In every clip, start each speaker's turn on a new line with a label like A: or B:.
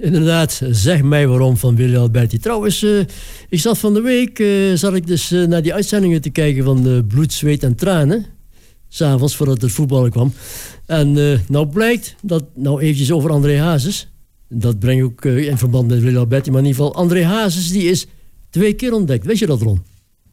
A: Inderdaad, zeg mij waarom van Willy Alberti. Trouwens, ik zat van de week naar die uitzendingen te kijken van Bloed, Zweet en Tranen. 's Avonds, voordat het voetballen kwam. En nou blijkt dat, nou eventjes over André Hazes. Dat breng ik ook in verband met Willy Alberti. Maar in ieder geval, André Hazes die is 2 keer ontdekt. Weet je dat, Ron?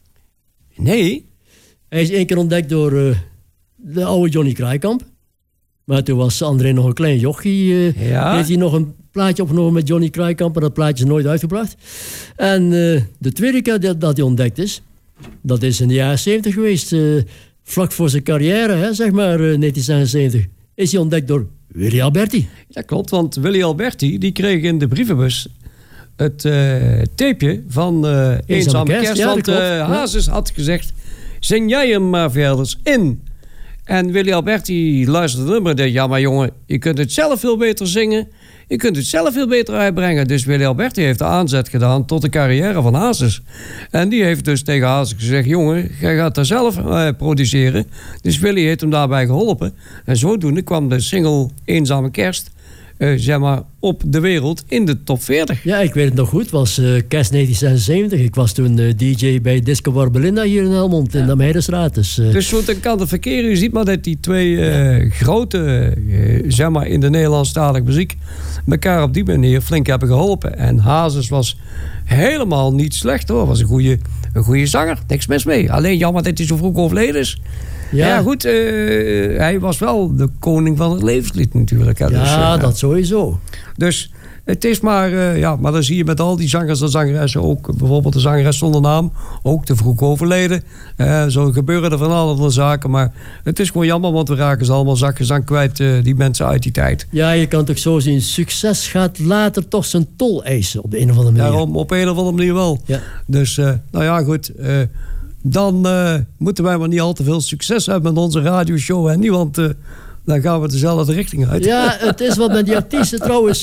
B: Nee.
A: Hij is 1 keer ontdekt door de oude Johnny Kraaikamp. Maar toen was André nog een klein jochie. Heeft hij nog een plaatje opgenomen met Johnny Kraaikamp. Maar dat plaatje is nooit uitgebracht. En de tweede keer dat hij ontdekt is... dat is in de jaren 70 geweest. Vlak voor zijn carrière, hè, zeg maar, 1976. Is hij ontdekt door Willy Alberti.
B: Ja, klopt. Want Willy Alberti die kreeg in de brievenbus... het tapeje van Eenzame Kerst.
A: Ja,
B: want Hazes had gezegd... zing jij hem maar verder in... En Willy Alberti luisterde het nummer en dacht... ja, maar jongen, je kunt het zelf veel beter zingen. Je kunt het zelf veel beter uitbrengen. Dus Willy Alberti heeft de aanzet gedaan tot de carrière van Hazes. En die heeft dus tegen Hazes gezegd... jongen, jij gaat daar zelf produceren. Dus Willy heeft hem daarbij geholpen. En zodoende kwam de single Eenzame Kerst... zeg maar, op de wereld in de top 40.
A: Ja, ik weet het nog goed. Het was kerst 1976. Ik was toen DJ bij Disco Bar Belinda hier in Helmond, in de Meijerstraat. Dus
B: zo kan het verkeren. Je ziet maar dat die twee grote, zeg maar, in de Nederlandstalige muziek... elkaar op die manier flink hebben geholpen. En Hazes was helemaal niet slecht, hoor. Was een goede zanger. Niks mis mee. Alleen jammer dat hij zo vroeg overleden is. Ja, goed, hij was wel de koning van het levenslied natuurlijk. Hè,
A: ja, dat sowieso.
B: Dus het is maar, maar dan zie je met al die zangers en zangeressen ook, bijvoorbeeld de zangeres zonder naam, ook te vroeg overleden. Zo gebeuren er van allerlei zaken, maar het is gewoon jammer, want we raken ze allemaal zakjes aan kwijt, die mensen uit die tijd.
A: Ja, je kan het ook zo zien, succes gaat later toch zijn tol eisen op de een of andere manier.
B: Daarom, op een of andere manier wel. Ja. Dus, nou ja, goed... dan moeten wij maar niet al te veel succes hebben met onze radioshow. Hè? Niet, want dan gaan we dezelfde richting uit.
A: Ja, het is wat met die artiesten. Trouwens,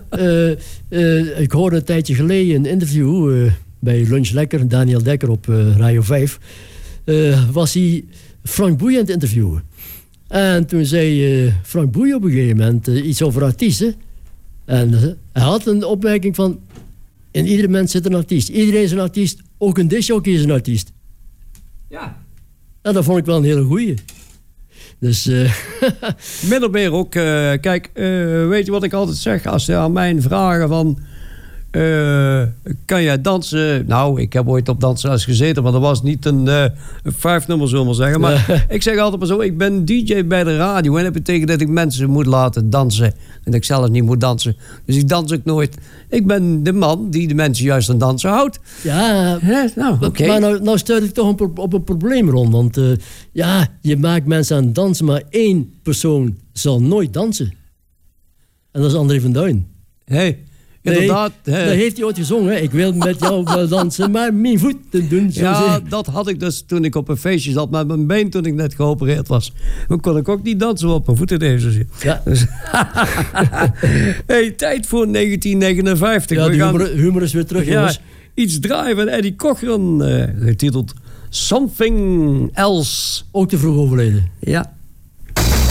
A: ik hoorde een tijdje geleden een interview bij Lunch Lekker, Daniel Dekker op Radio 5. Was hij Frank Boeien aan het interviewen. En toen zei Frank Boeien op een gegeven moment iets over artiesten. En hij had een opmerking van... in ieder mens zit een artiest. Iedereen is een artiest. Ook een discjockey is een artiest.
B: Ja.
A: En dat vond ik wel een hele goeie. Dus...
B: Min of meer ook. Kijk, weet je wat ik altijd zeg? Als ze aan mij vragen van... kan jij dansen? Nou, ik heb ooit op dansles gezeten... maar dat was niet een 5-nummer, zullen we maar zeggen. Maar ik zeg altijd maar zo... ik ben DJ bij de radio... en dat betekent dat ik mensen moet laten dansen... en dat ik zelf niet moet dansen. Dus ik dans ook nooit. Ik ben de man die de mensen juist aan dansen houdt.
A: Ja,
B: nou, oké.
A: Maar nou stuit ik toch op een probleem rond. Want je maakt mensen aan het dansen... maar 1 persoon zal nooit dansen. En dat is André van Duin.
B: Hey. Inderdaad.
A: Dat heeft hij ooit gezongen. Ik wil met jou wel dansen, maar mijn voeten doen.
B: Ja, dat had ik dus toen ik op een feestje zat met mijn been toen ik net geopereerd was. Dan kon ik ook niet dansen op mijn voeten deze.
A: Ja.
B: Dus hey, tijd voor 1959.
A: Ja, de humor is weer terug, jongens.
B: Iets draaien van Eddie Cochran, getiteld Something Else.
A: Ook te vroeg overleden.
B: Ja.